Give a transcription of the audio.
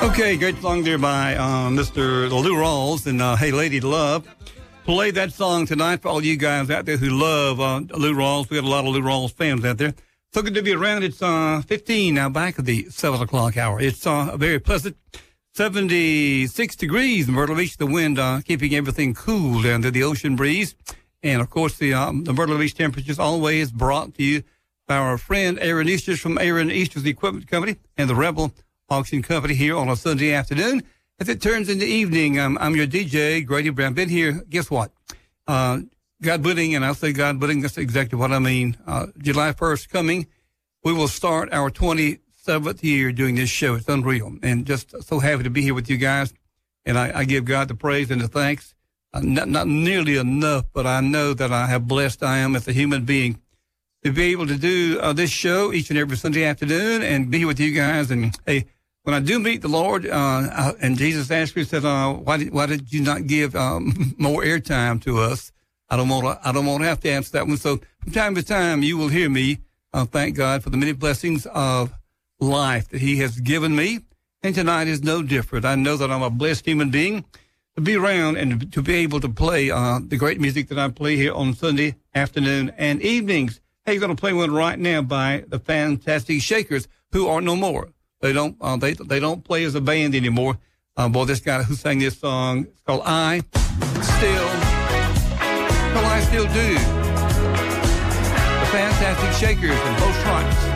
Okay, great song there by Mr. Lou Rawls and Hey Lady Love. Play that song tonight for all you guys out there who love Lou Rawls. We got a lot of Lou Rawls fans out there. So good to be around. It's 15 now, back at the 7 o'clock hour. It's a very pleasant 76 degrees in Myrtle Beach. The wind keeping everything cool down to the ocean breeze. And, of course, the Myrtle Beach temperatures always brought to you by our friend Aaron Easters from Aaron Easters Equipment Company and the Rebel Auction Company here on a Sunday afternoon. As it turns into evening, I'm your DJ, Grady Brown. Been here, guess what? God willing, and I'll say God willing, that's exactly what I mean. July 1st coming, we will start our 27th year doing this show. It's unreal. And just so happy to be here with you guys. And I give God the praise and the thanks. Not nearly enough, but I know that I have blessed I am as a human being to be able to do this show each and every Sunday afternoon and be with you guys. And, hey, when I do meet the Lord, and Jesus asked me, said, why did you not give more airtime to us? I don't want to have to answer that one. So from time to time, you will hear me thank God for the many blessings of life that He has given me. And tonight is no different. I know that I'm a blessed human being to be around and to be able to play the great music that I play here on Sunday afternoon and evenings. Hey, you're going to play one right now by the Fantastic Shakers, who are no more. They don't play as a band anymore. Boy, this guy who sang this song, it's called I Still Do. The Fantastic Shakers and Bo Stripes.